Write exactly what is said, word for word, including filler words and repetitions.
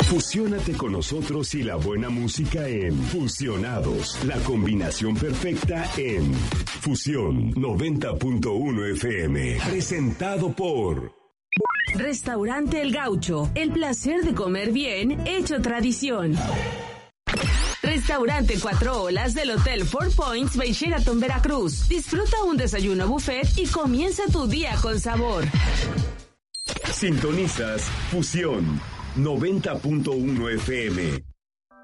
Fusiónate con nosotros y la buena música en Fusionados, la combinación perfecta en Fusión noventa punto uno F M, presentado por Restaurante El Gaucho, el placer de comer bien hecho tradición. Restaurante Cuatro Olas del Hotel Four Points by Sheraton Veracruz. Disfruta un desayuno buffet y comienza tu día con sabor. Sintonizas Fusión noventa punto uno F M.